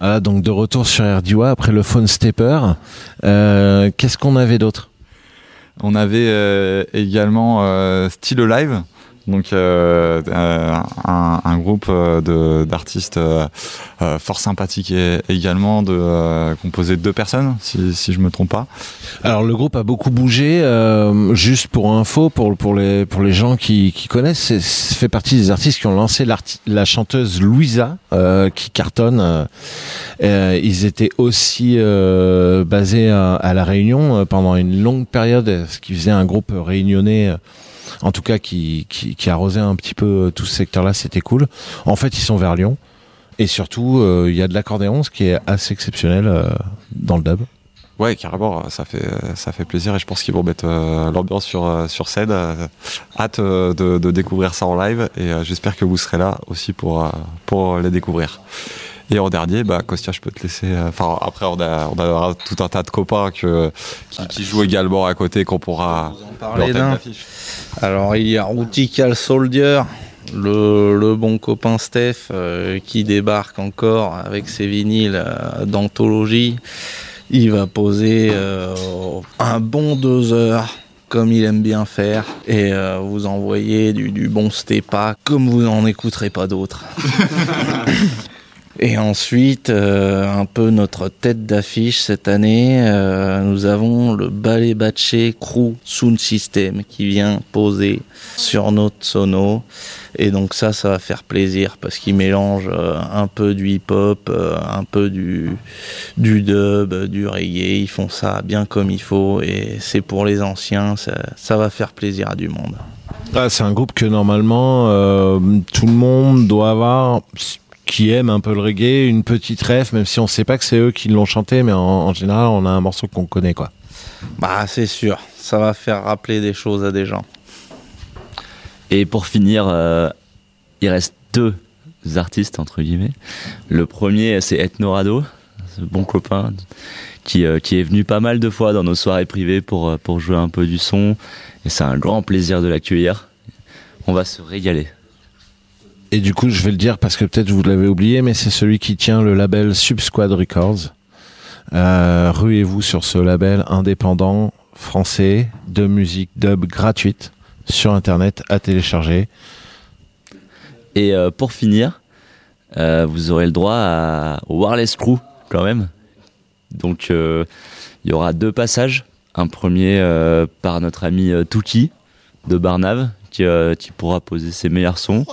Voilà, donc de retour sur RDIWA après le Phone Stepper. Qu'est-ce qu'on avait d'autre ? On avait également Still Alive, donc un groupe d'artistes fort sympathiques également, composé de 2 personnes, si je me trompe pas. Alors le groupe a beaucoup bougé. Juste pour info, pour les gens qui connaissent, c'est fait partie des artistes qui ont lancé la chanteuse Louisa, qui cartonne. Ils étaétait aussi basé à La Réunion pendant une longue période, ce qui faisait un groupe réunionnais. En tout cas, qui arrosait un petit peu tout ce secteur-là, c'était cool. En fait, ils sont vers Lyon. Et surtout, il y a de l'accordéon, ce qui est assez exceptionnel dans le dub. Ouais, carrément, ça fait plaisir et je pense qu'ils vont mettre l'ambiance sur scène. Hâte de découvrir ça en live et j'espère que vous serez là aussi pour les découvrir. Et en dernier, Kostya, je peux te laisser. Après, on a tout un tas de copains qui jouent également à côté, qu'on pourra parler d'un. Alors, il y a Routical Soldier, le bon copain Steph, qui débarque encore avec ses vinyles d'anthologie. Il va poser un bon 2 heures, comme il aime bien faire, et vous envoyer du bon Stepa, comme vous n'en écouterez pas d'autres. Et ensuite, un peu notre tête d'affiche cette année, nous avons le Ballet Batché Crew Sound System qui vient poser sur notre sono. Et donc ça va faire plaisir parce qu'il mélange un peu du hip-hop, un peu du dub, du reggae. Ils font ça bien comme il faut et c'est pour les anciens, ça va faire plaisir à du monde. Ah, c'est un groupe que normalement tout le monde doit avoir, qui aime un peu le reggae, une petite ref, même si on sait pas que c'est eux qui l'ont chanté, mais en général on a un morceau qu'on connaît, quoi. C'est sûr, ça va faire rappeler des choses à des gens. Et pour finir, il reste 2 artistes entre guillemets. Le premier, c'est Ethnorado, ce bon copain qui est venu pas mal de fois dans nos soirées privées pour jouer un peu du son, et c'est un grand plaisir de l'accueillir. On va se régaler. Et du coup, je vais le dire parce que peut-être vous l'avez oublié, mais c'est celui qui tient le label Subsquad Records. Ruez-vous sur ce label indépendant français de musique dub gratuite sur Internet à télécharger. Et pour finir, vous aurez le droit au Wireless Crew quand même. Donc il y aura 2 passages. Un premier par notre ami Touki de Barnave qui pourra poser ses meilleurs sons.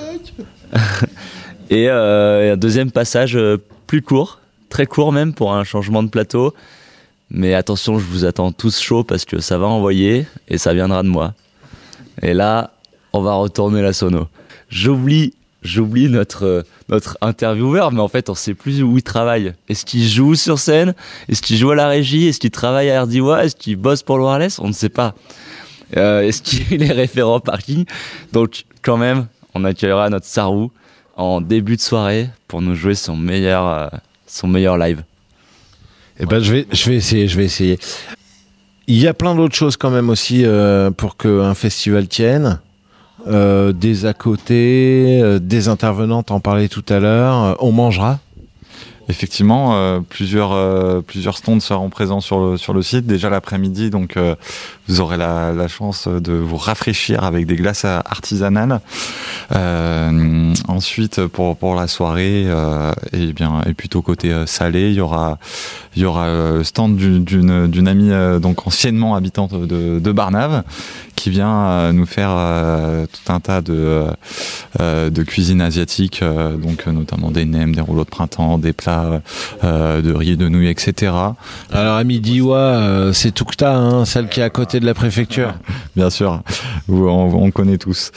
Et un deuxième passage plus court, très court même pour un changement de plateau. Mais attention, je vous attends tous chauds parce que ça va envoyer et ça viendra de moi. Et là, on va retourner la sono. J'oublie notre intervieweur, mais en fait, on sait plus où il travaille. Est-ce qu'il joue sur scène ? Est-ce qu'il joue à la régie ? Est-ce qu'il travaille à RDIWA ? Est-ce qu'il bosse pour le Wireless ? On ne sait pas. Est-ce qu'il est référent parking ? Donc, quand même, on accueillera notre Sarou en début de soirée pour nous jouer son meilleur live. Eh ben, je vais essayer. Il y a plein d'autres choses quand même aussi pour qu'un festival tienne. Des à côté, des intervenants, t'en parlais tout à l'heure. On mangera. Effectivement, plusieurs stands seront présents sur le site. Déjà l'après-midi, donc vous aurez la chance de vous rafraîchir avec des glaces artisanales. Ensuite, pour la soirée, et plutôt côté salé, il y aura le stand d'une amie donc anciennement habitante de Barnave, qui vient nous faire tout un tas de cuisine asiatique, donc notamment des nems, des rouleaux de printemps, des plats de riz, de nouilles, etc. Alors à Midiwa, c'est Toukta, celle qui est à côté de la préfecture. Bien sûr, on connaît tous.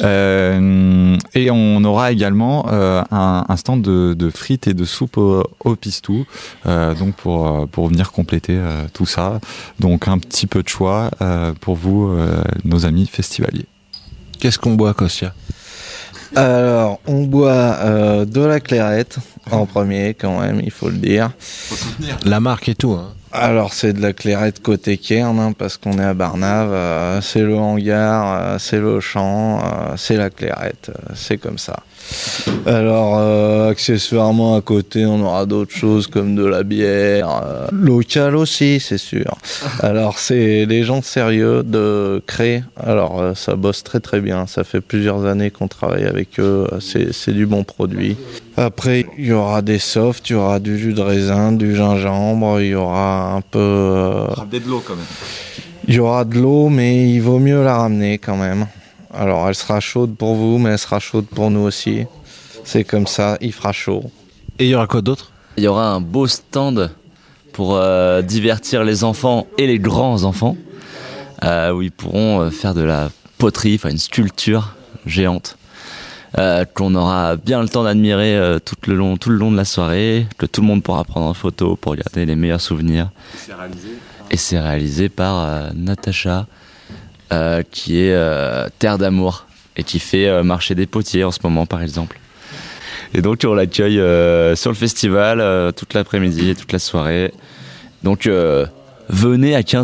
Et on aura également un stand de frites et de soupe au pistou, donc pour venir compléter tout ça. Donc un petit peu de choix pour vous, nos amis festivaliers. Qu'est-ce qu'on boit, Kostya ? Alors, on boit de la clairette en premier, quand même, il faut le dire. Faut soutenir. La marque et tout. Alors, c'est de la clairette côté Cairn, parce qu'on est à Barnave. C'est le hangar, c'est le champ, c'est la clairette. C'est comme ça. Alors, accessoirement à côté, on aura d'autres choses comme de la bière, locale aussi, c'est sûr. Alors, c'est les gens sérieux de Cré. Alors, ça bosse très très bien. Ça fait plusieurs années qu'on travaille avec eux. C'est du bon produit. Après, il y aura des softs, il y aura du jus de raisin, du gingembre, il y aura un peu... Ramener de l'eau quand même. Il y aura de l'eau, mais il vaut mieux la ramener quand même. Alors, elle sera chaude pour vous, mais elle sera chaude pour nous aussi. C'est comme ça, il fera chaud. Et il y aura quoi d'autre? Il y aura un beau stand pour divertir les enfants et les grands-enfants, où ils pourront faire de la poterie, enfin une sculpture géante, qu'on aura bien le temps d'admirer tout le long de la soirée, que tout le monde pourra prendre en photo pour garder les meilleurs souvenirs. Et c'est réalisé par Natacha, qui est Terre d'amour et qui fait marcher des potiers en ce moment par exemple. Et donc on l'accueille sur le festival toute l'après-midi et toute la soirée. Donc venez à 15h